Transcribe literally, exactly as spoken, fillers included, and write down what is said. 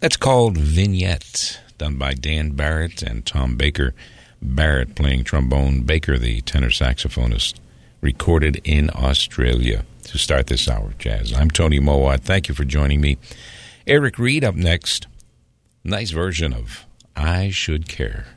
That's called Vignette, done by Dan Barrett and Tom Baker. Barrett playing trombone, Baker the tenor saxophonist, recorded in Australia. To start this hour of jazz, I'm Tony Mowat. Thank you for joining me. Eric Reed up next. Nice version of I Should Care.